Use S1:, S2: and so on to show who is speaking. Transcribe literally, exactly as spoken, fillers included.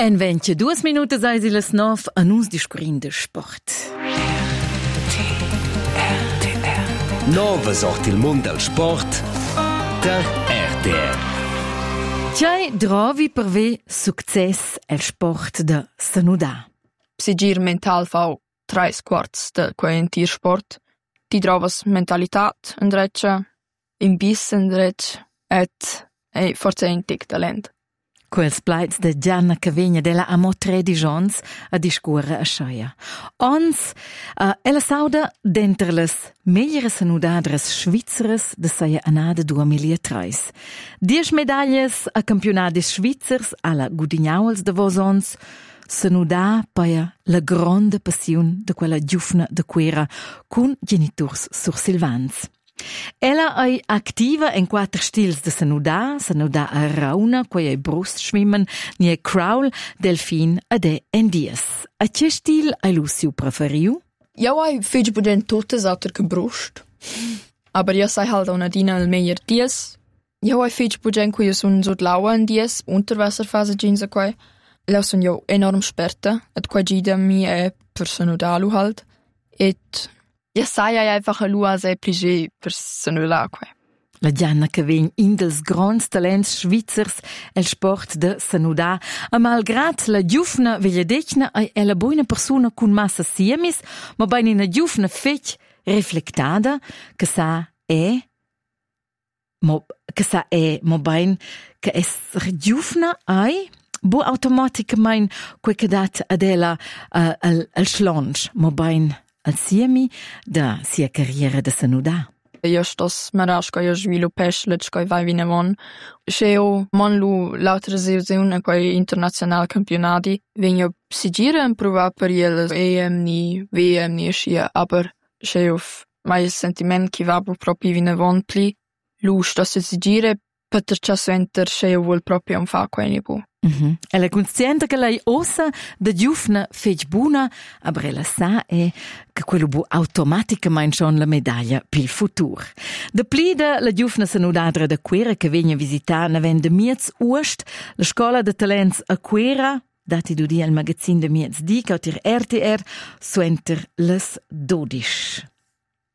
S1: En ventge duas minutas eisi las nov a nus discurin de sport.
S2: Nova sorti il mondo del sport der R T R.
S1: Tgei drovi per ve success el sport de Sanudà.
S3: Psigir mental fau tres quarts de quei tir sport. Ti trovas mentalitat en dreccia, in bis en dreccia, et e forse un tic talent.
S1: Quels plaits de Gianna Cavegna della amo tre digions a discurre a schaia. Ons, uh, ella sauda d'enter les megliere sanudadres svizzeres de saia anada duemilatré. Dies medagles a campionadis svizzers alla Gudignauels de Vosons, Sanudà paia la grande passion de quella giufna de quera cun genitors sursilvans. Ella è activa in quattro stils de Sanudà, Sanudà a rauna, quei è brustschwimmen, nie crawl, delfin ed è endies. A che stil è lu siu preferiu?
S3: Jau hai fetg budent totes auter che brust. Aber io sai halt una dina al meier dies. Jau hai fetg budent quei sun so laua en dies, Unterwasserphase jeans a quei. Lau sun jau enorm sperta, et quei gida mi è per Sanudà lu halt. Et ja sai ai einfach a lua sei pligé per Sanudà quei.
S1: La Gianna Cavegn in dels grands talents svizzers el sport de Sanudà, a malgrat la giufna vegliadecna ai è la buona persona cun massa siemis, ma bain ina giufna fetg reflectada che sa è mo che sa è mo bain che es giufna ai bu automaticamente quei che dat adela uh, al al schlonch mo bain al siemi da sia carriera de Sanudà.
S3: Io stos marasco io svilo peschlet coi vai vinevon. Sceo mon lu l'altra sezione quei internazional campionati venio sigire en prova per il E M ni V M ni scia, aber sceo mai sentiment che va proprio vinevon pli lu stos sigire per ciasso enter sceo vuol proprio un fa quei nipo.
S1: Mm-hmm. Ella è consciente che lei ossa da giufna fec buna, aber ella sa è che quello bu automaticamente schon la medaglia per il futuro. De plida la giufna sanudadra da Quera che viene a visitare na vende miez uost, la scuola de talents a Quera, dati du di al magazzin de miez di, cautir R T R, suenter les dodisch.